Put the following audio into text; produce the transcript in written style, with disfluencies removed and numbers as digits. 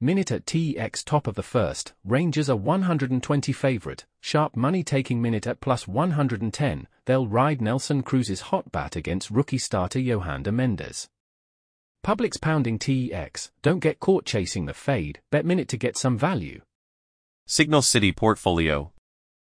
Minute at TEX top of the first, Rangers are 120 favorite, sharp money taking Minute at plus 110, they'll ride Nelson Cruz's hot bat against rookie starter Yohander Mendes. Public's pounding TEX, don't get caught chasing the fade, bet Minute to get some value. Signal City Portfolio,